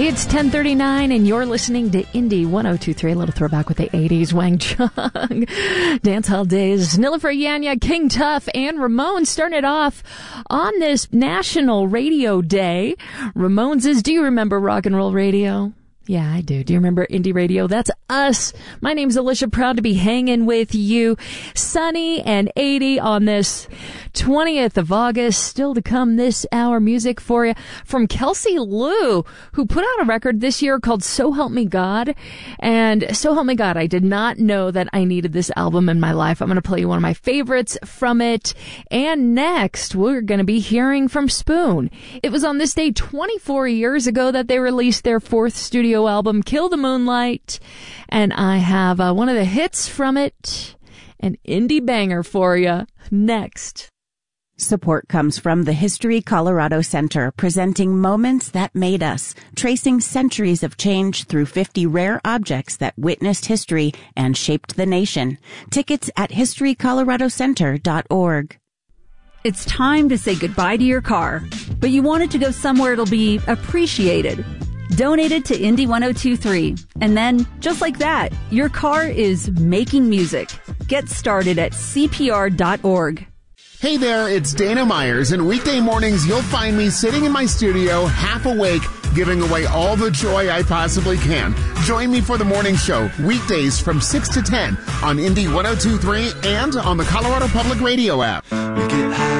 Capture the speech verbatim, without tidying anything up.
It's ten thirty-nine, and you're listening to Indie one oh two point three, a little throwback with the eighties. Wang Chung, Dance Hall Days, Nilüfer Yanya, King Tuff, and Ramones starting it off on this National Radio Day. Ramones is, do you remember rock and roll radio? Yeah, I do. Do you remember indie radio? That's us. My name's Alicia. Proud to be hanging with you. Sunny and eighty on this twentieth of August. Still to come this hour. Music for you from Kelsey Lou, who put out a record this year called So Help Me God. And So Help Me God, I did not know that I needed this album in my life. I'm going to play you one of my favorites from it. And next, we're going to be hearing from Spoon. It was on this day twenty-four years ago that they released their fourth studio album, Kill the Moonlight, and I have uh, one of the hits from it, an indie banger for you next. Support comes from the History Colorado Center, presenting Moments That Made Us, tracing centuries of change through fifty rare objects that witnessed history and shaped the nation. Tickets at history colorado center dot org. It's time to say goodbye to your car, but you want it to go somewhere it'll be appreciated. Donate it to Indie one oh two point three. And then, just like that, your car is making music. Get started at C P R dot org. Hey there, it's Dana Myers, and weekday mornings you'll find me sitting in my studio, half awake, giving away all the joy I possibly can. Join me for the morning show, weekdays from six to ten on Indie one oh two point three and on the Colorado Public Radio app.